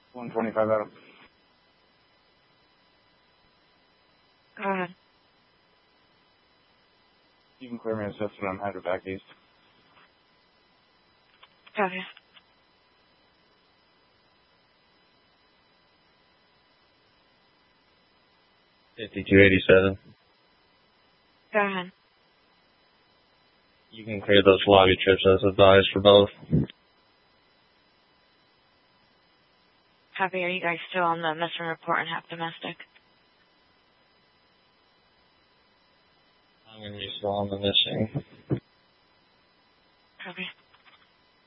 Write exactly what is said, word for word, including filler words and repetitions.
one twenty-five Adam. Go ahead. You can clear me assisted on headed back east. Copy. fifty-two eighty-seven. Go ahead. You can clear those lobby trips as advised for both. Copy. Are you guys still on the missing report and half domestic? I'm going to be still on the missing. Copy.